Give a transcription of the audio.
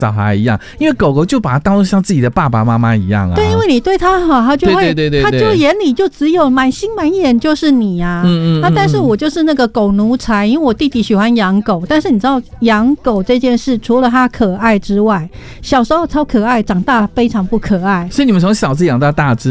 小孩一样，因为狗狗就把它当作像自己的爸爸妈妈一样啊。 对，因为你对它好，它就会，它就眼里就只有满心满眼就是你啊。那但是我就是那个狗奴才，因为我弟弟喜欢养狗，但是你知道养狗这件事，除了它可爱之外，小时候超可爱，长大非常不可爱。 所以你们从小只养到大只。